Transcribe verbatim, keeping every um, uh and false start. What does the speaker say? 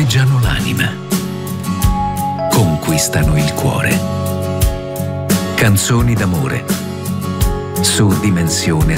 mangiano l'anima, conquistano il cuore. Canzoni d'amore su Dimensione